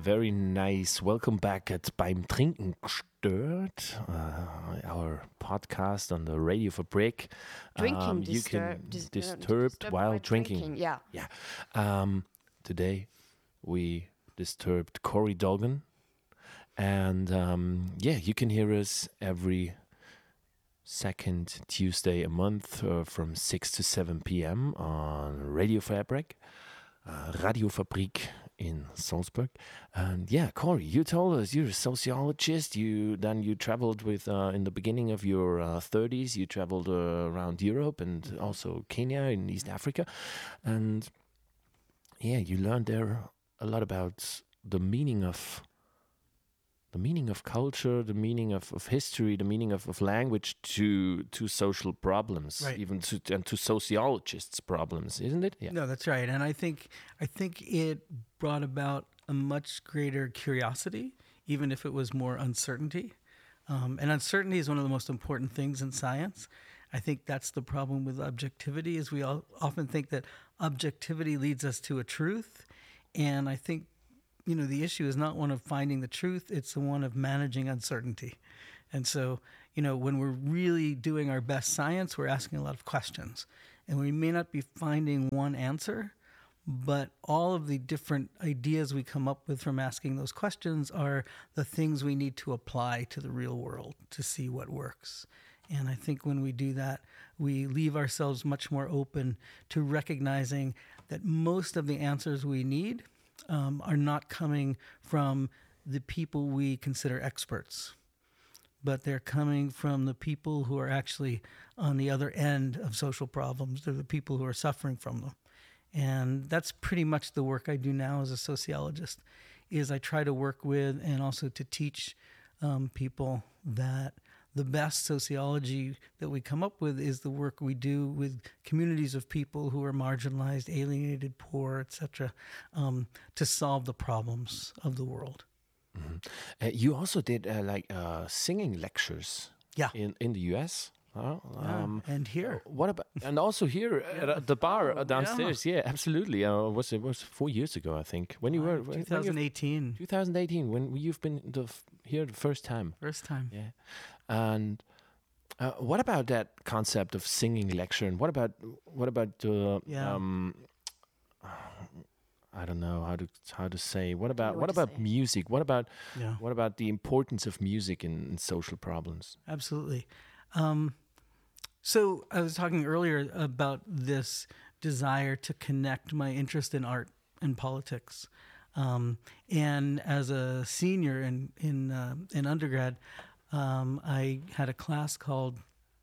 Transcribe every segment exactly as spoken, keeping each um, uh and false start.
very nice. Welcome back at Beim Trinken gestört, uh, our podcast on the Radio Fabrik. Drinking um, you disturb, can dis- disturbed, disturbed while while drinking. drinking, yeah. Yeah. Um, today we disturbed Corey Dolgan, and um, yeah, you can hear us every second Tuesday a month uh, from six to seven p.m. on Radio Fabrik. Uh, Radio Fabrik in Salzburg. And yeah, Corey, you told us you're a sociologist. You then you traveled with uh, in the beginning of your uh, thirties. You traveled uh, around Europe and also Kenya in East Africa, and yeah, you learned there a lot about the meaning of the meaning of culture, the meaning of, of history, the meaning of, of language to to social problems, right. even to and to sociologists' problems, isn't it? Yeah. No, that's right. And I think I think it brought about a much greater curiosity, even if it was more uncertainty. Um, and uncertainty is one of the most important things in science. I think that's the problem with objectivity, is we all often think that objectivity leads us to a truth. And I think you know, the issue is not one of finding the truth, it's the one of managing uncertainty. And so, you know, when we're really doing our best science, we're asking a lot of questions. And we may not be finding one answer, but all of the different ideas we come up with from asking those questions are the things we need to apply to the real world to see what works. And I think when we do that, we leave ourselves much more open to recognizing that most of the answers we need Um, are not coming from the people we consider experts, but they're coming from the people who are actually on the other end of social problems. They're the people who are suffering from them. And that's pretty much the work I do now as a sociologist, is I try to work with and also to teach um, people that the best sociology that we come up with is the work we do with communities of people who are marginalized, alienated, poor, et cetera, um, to solve the problems of the world. Mm-hmm. Uh, you also did uh, like uh, singing lectures, yeah, in in the U S. Huh? Yeah, um, and here. What about and also here yeah. at the bar uh, downstairs? Yeah, yeah absolutely. Uh, was it was four years ago, I think, when you were twenty eighteen. twenty eighteen, when you've been the, here the first time. First time. Yeah, and uh, what about that concept of singing lecture? And what about what about uh, yeah. um, I don't know how to how to say. What about what to about say. music? What about yeah. what about the importance of music in, in social problems? Absolutely. Um, so I was talking earlier about this desire to connect my interest in art and politics. Um, and as a senior in in, uh, in undergrad, um, I had a class called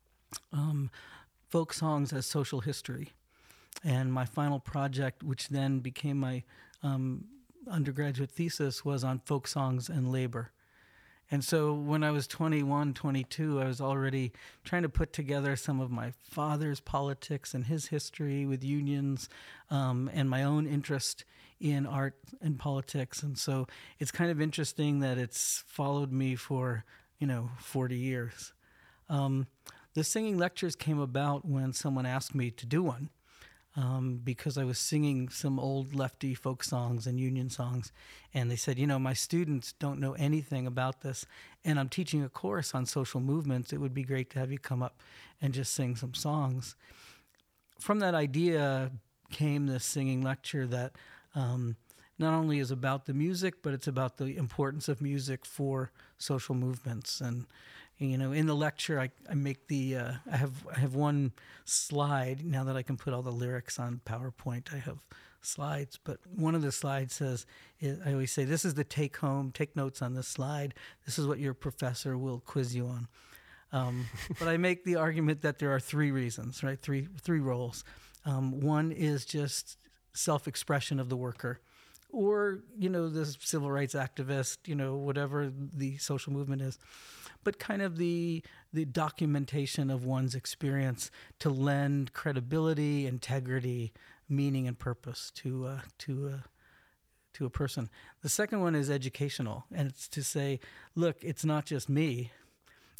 um, Folk Songs as Social History. And my final project, which then became my um, undergraduate thesis, was on folk songs and labor. And so when I was twenty-one, twenty-two, I was already trying to put together some of my father's politics and his history with unions, um, and my own interest in art and politics. And so it's kind of interesting that it's followed me for, you know, forty years. Um, the singing lectures came about when someone asked me to do one. Um, because I was singing some old lefty folk songs and union songs. And they said, you know, my students don't know anything about this, and I'm teaching a course on social movements. It would be great to have you come up and just sing some songs. From that idea came this singing lecture that um, not only is about the music, but it's about the importance of music for social movements. And you know, in the lecture, I, I make the uh, I have I have one slide now that I can put all the lyrics on PowerPoint. I have slides, but one of the slides says, I always say, "This is the take home. Take notes on this slide. This is what your professor will quiz you on." Um, but I make the argument that there are three reasons, right? Three three roles. Um, one is just self-expression of the worker, or you know, the civil rights activist, you know, whatever the social movement is. But kind of the the documentation of one's experience to lend credibility, integrity, meaning, and purpose to uh, to uh, to a person. The second one is educational, and it's to say, look, it's not just me.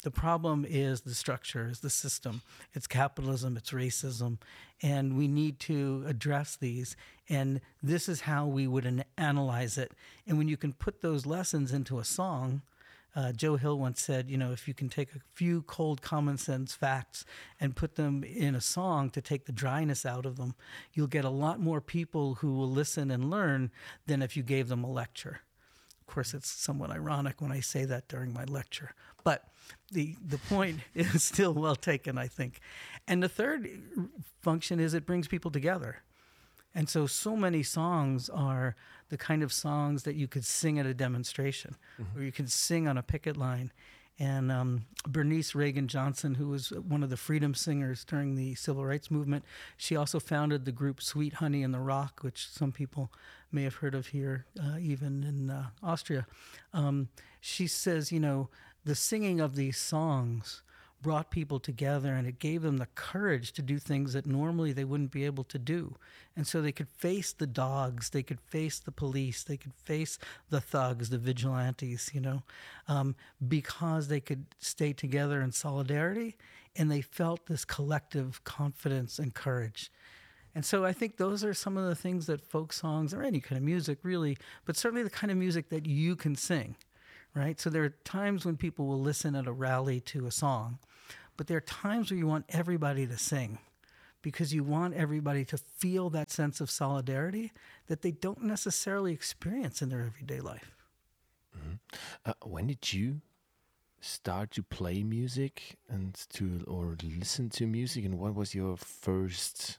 The problem is the structure, is the system. It's capitalism, it's racism, and we need to address these. And this is how we would an- analyze it. And when you can put those lessons into a song, uh, Joe Hill once said, you know, if you can take a few cold common sense facts and put them in a song to take the dryness out of them, you'll get a lot more people who will listen and learn than if you gave them a lecture. Of course, it's somewhat ironic when I say that during my lecture, but the the point is still well taken, I think. And the third function is it brings people together. And so, so many songs are the kind of songs that you could sing at a demonstration, mm-hmm. or you could sing on a picket line. And um, Bernice Reagan Johnson, who was one of the freedom singers during the Civil Rights Movement, she also founded the group Sweet Honey and the Rock, which some people may have heard of here, uh, even in uh, Austria. Um, she says, you know, the singing of these songs brought people together, and it gave them the courage to do things that normally they wouldn't be able to do. And so they could face the dogs, they could face the police, they could face the thugs, the vigilantes, you know, um, because they could stay together in solidarity, and they felt this collective confidence and courage. And so I think those are some of the things that folk songs, or any kind of music really, but certainly the kind of music that you can sing, right? So there are times when people will listen at a rally to a song, but there are times where you want everybody to sing, because you want everybody to feel that sense of solidarity that they don't necessarily experience in their everyday life. Mm-hmm. Uh, when did you start to play music and to or listen to music, and what was your first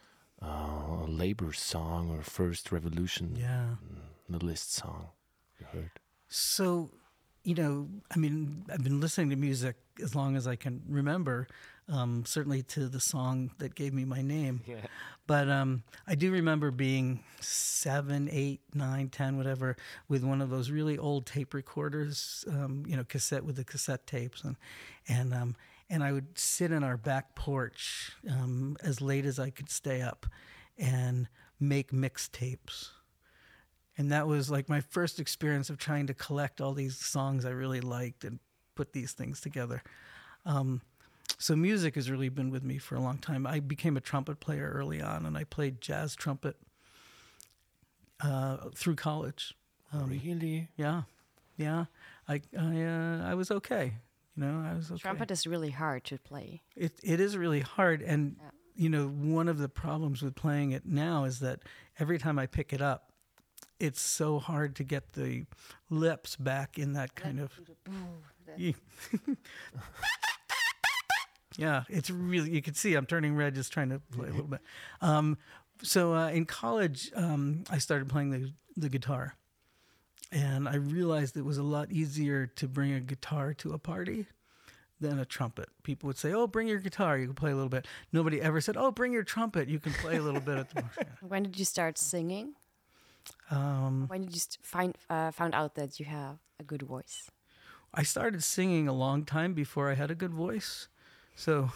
uh, labor song or first revolution yeah. the list song you heard? So, you know, I mean, I've been listening to music as long as I can remember, um, certainly to the song that gave me my name. Yeah. But um, I do remember being seven, eight, nine, ten, whatever, with one of those really old tape recorders, um, you know, cassette with the cassette tapes. And and um, and I would sit in our back porch um, as late as I could stay up and make mixtapes. And that was like my first experience of trying to collect all these songs I really liked and put these things together. Um, so music has really been with me for a long time. I became a trumpet player early on, and I played jazz trumpet uh, through college. Um, really? Yeah, yeah. I I, uh, I was okay. You know, I was okay. Trumpet is really hard to play. It it is really hard, and yeah. you know, one of the problems with playing it now is that every time I pick it up, it's so hard to get the lips back in that kind of. Yeah, it's really, you can see I'm turning red just trying to play a little bit. Um, so uh, in college, um, I started playing the, the guitar. And I realized it was a lot easier to bring a guitar to a party than a trumpet. People would say, oh, bring your guitar, you can play a little bit. Nobody ever said, oh, bring your trumpet, you can play a little bit at the party. When did you start singing? Um, when did you st- find uh, found out that you have a good voice? I started singing a long time before I had a good voice. So,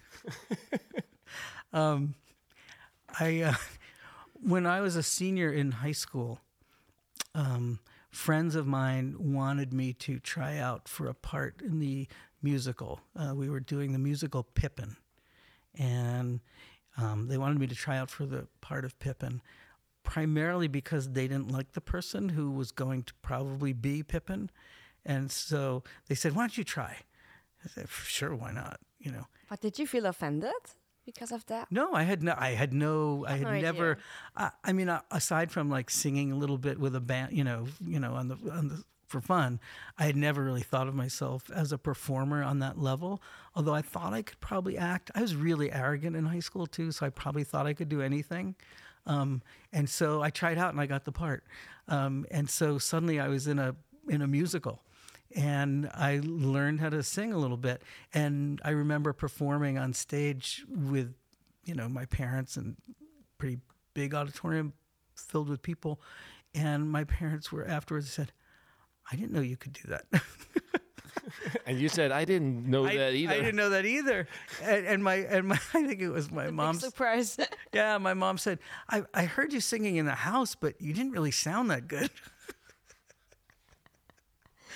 um, I uh, when I was a senior in high school, um, friends of mine wanted me to try out for a part in the musical. Uh, we were doing the musical Pippin, and um, they wanted me to try out for the part of Pippin, primarily because they didn't like the person who was going to probably be Pippin. And so they said, why don't you try? I said, sure, why not? You know. But did you feel offended because of that? No, I had no, I had no, I had no never, I, I mean, uh, aside from like singing a little bit with a band, you know, you know, on the, on the, for fun, I had never really thought of myself as a performer on that level. Although I thought I could probably act. I was really arrogant in high school too, so I probably thought I could do anything. Um, and so I tried out and I got the part. Um, and so suddenly I was in a, in a musical. And I learned how to sing a little bit. And I remember performing on stage with, you know, my parents, and pretty big auditorium filled with people. And my parents were afterwards said, I didn't know you could do that. And you said, I didn't know I, that either. I didn't know that either. And, and my, and my, I think it was my mom's surprise. Yeah, my mom said, I, I heard you singing in the house, but you didn't really sound that good.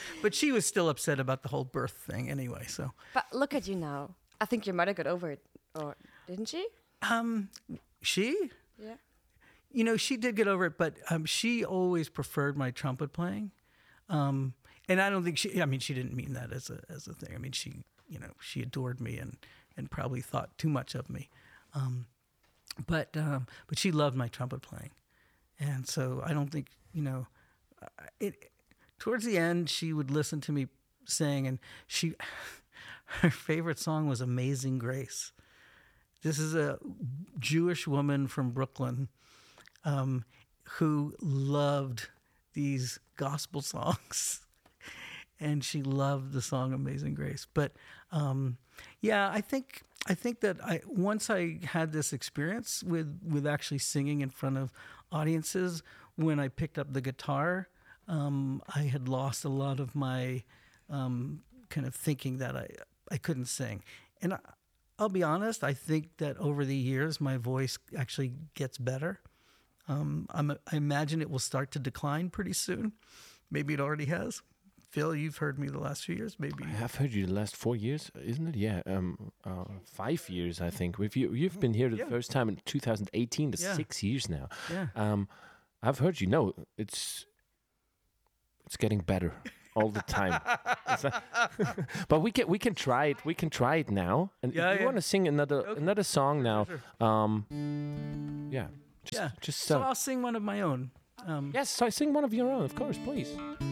But she was still upset about the whole birth thing anyway. So, But look at you now. I think your mother got over it, or didn't she? um, she, Yeah. you know, she did get over it, but um, she always preferred my trumpet playing. Um, and I don't think she, I mean, she didn't mean that as a, as a thing. I mean, she, you know, she adored me and, and probably thought too much of me. Um, but, um, but she loved my trumpet playing. And so I don't think, you know, it, towards the end, she would listen to me sing, and she, her favorite song was Amazing Grace. This is a Jewish woman from Brooklyn um, who loved these gospel songs, and she loved the song Amazing Grace. But um, yeah, I think I think that I once I had this experience with, with actually singing in front of audiences, when I picked up the guitar, um, I had lost a lot of my um, kind of thinking that I, I couldn't sing. And I, I'll be honest, I think that over the years, my voice actually gets better. Um, I'm, I imagine it will start to decline pretty soon. Maybe it already has. Phil, you've heard me the last few years. Maybe I have heard you the last four years, isn't it? Yeah, um, uh, five years, I think. With you, you've been here the Yeah. first time in two thousand eighteen. That's Yeah. six years now. Yeah. Um, I've heard you. No, it's it's getting better all the time. It's a- but we can we can try it. We can try it now. And Yeah, if you yeah. want to sing another Okay. another song now, Sure. um, yeah, just Yeah. just So uh, I'll sing one of my own. Um, yes. So sing one of your own, of course, please.